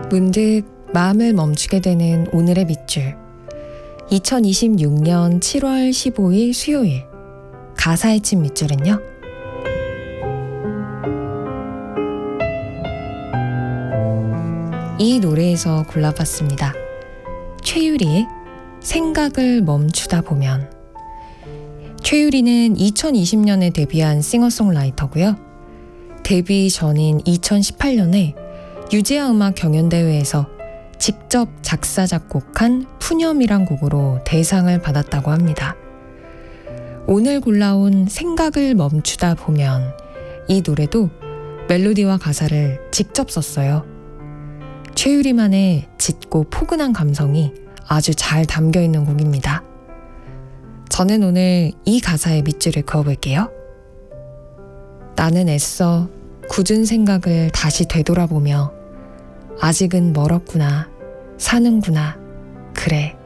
문득 마음을 멈추게 되는 오늘의 밑줄. 2026년 7월 15일 수요일. 가사에 친 밑줄은요? 이 노래에서 골라봤습니다. 최유리의 생각을 멈추다 보면. 최유리는 2020년에 데뷔한 싱어송라이터고요. 데뷔 전인 2018년에 유재하 음악 경연대회에서 직접 작사 작곡한 푸념이란 곡으로 대상을 받았다고 합니다. 오늘 골라온 생각을 멈추다 보면 이 노래도 멜로디와 가사를 직접 썼어요. 최유리만의 짙고 포근한 감성이 아주 잘 담겨있는 곡입니다. 저는 오늘 이 가사의 밑줄을 그어볼게요. 나는 애써 굳은 생각을 다시 되돌아보며 아직은 멀었구나, 사는구나, 그래